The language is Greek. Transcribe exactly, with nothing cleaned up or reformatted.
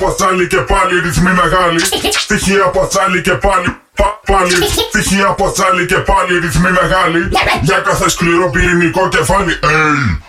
πατσάλι και πάλι ρυθμοί μεγάλοι. Στοιχεία πατσάλι και πάλι. Πα, πάλι, στοιχεία πατσάλι και πάλι ρυθμοί μεγάλοι. Για κάθε σκληρό πυρηνικό κεφάλι. Hey.